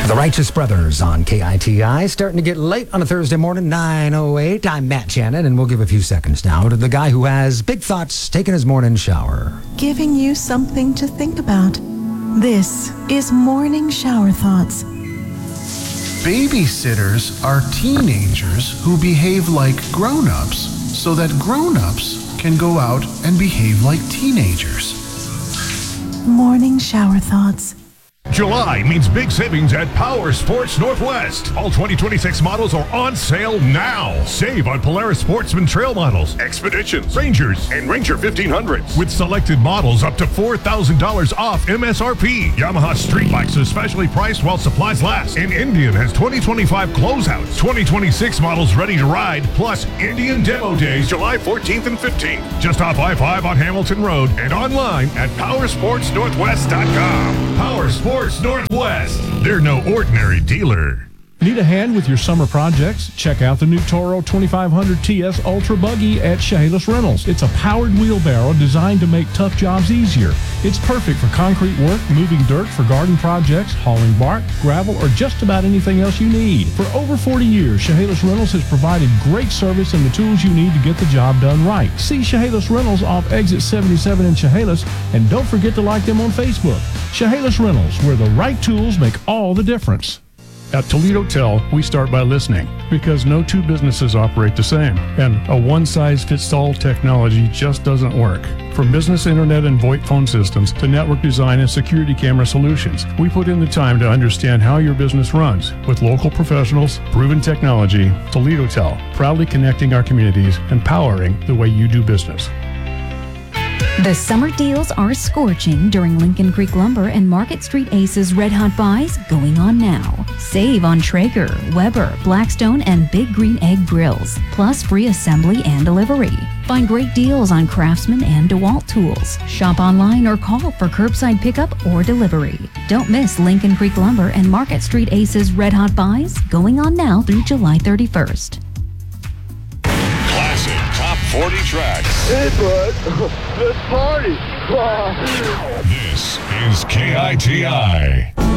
The Righteous Brothers on KITI. Starting to get late on a Thursday morning, 9:08. I'm Matt Shannon, and we'll give a few seconds now to the guy who has big thoughts taking his morning shower. Giving you something to think about. This is Morning Shower Thoughts. Babysitters are teenagers who behave like grown-ups so that grown-ups can go out and behave like teenagers. Morning Shower Thoughts. July means big savings at Power Sports Northwest. All 2026 models are on sale now. Save on Polaris Sportsman Trail models, Expeditions, Rangers, and Ranger 1500s. With selected models up to $4,000 off MSRP. Yamaha Street Bikes are specially priced while supplies last. And Indian has 2025 closeouts. 2026 models ready to ride, plus Indian Demo Days July 14th and 15th. Just off I-5 on Hamilton Road and online at powersportsnorthwest.com. Power Sports Northwest. They're no ordinary dealer. Need a hand with your summer projects? Check out the new Toro 2500 TS Ultra Buggy at Chehalis Rentals. It's a powered wheelbarrow designed to make tough jobs easier. It's perfect for concrete work, moving dirt for garden projects, hauling bark, gravel, or just about anything else you need. For over 40 years, Chehalis Rentals has provided great service and the tools you need to get the job done right. See Chehalis Rentals off exit 77 in Chehalis, and don't forget to like them on Facebook. Chehalis Rentals, where the right tools make all the difference. At Toledo Tel, we start by listening because no two businesses operate the same, and a one-size-fits-all technology just doesn't work. From business internet and VoIP phone systems to network design and security camera solutions, we put in the time to understand how your business runs. With local professionals, proven technology, Toledo Tel, proudly connecting our communities and powering the way you do business. The summer deals are scorching during Lincoln Creek Lumber and Market Street Aces Red Hot Buys going on now. Save on Traeger, Weber, Blackstone, and Big Green Egg grills, plus free assembly and delivery. Find great deals on Craftsman and DeWalt tools. Shop online or call for curbside pickup or delivery. Don't miss Lincoln Creek Lumber and Market Street Aces Red Hot Buys going on now through July 31st. Classic Top 40 tracks. Hey, bud. Let's party. This is KITI.